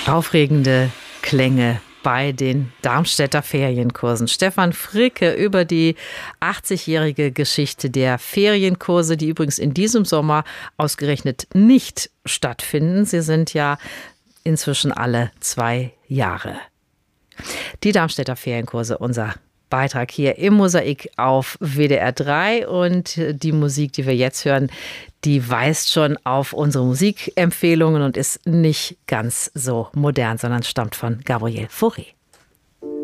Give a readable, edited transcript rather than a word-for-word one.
Aufregende Klänge bei den Darmstädter Ferienkursen. Stefan Fricke über die 80-jährige Geschichte der Ferienkurse, die übrigens in diesem Sommer ausgerechnet nicht stattfinden. Sie sind ja inzwischen alle 2 Jahre. Die Darmstädter Ferienkurse, unser Beitrag hier im Mosaik auf WDR 3, und die Musik, die wir jetzt hören, die weist schon auf unsere Musikempfehlungen und ist nicht ganz so modern, sondern stammt von Gabriel Fauré.